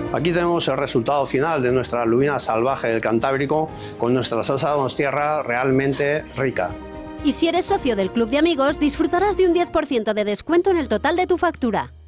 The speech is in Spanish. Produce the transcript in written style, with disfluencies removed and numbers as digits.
Aquí tenemos el resultado final de nuestra lubina salvaje del Cantábrico con nuestra salsa donostierra realmente rica. Y si eres socio del Club de Amigos, disfrutarás de un 10% de descuento en el total de tu factura.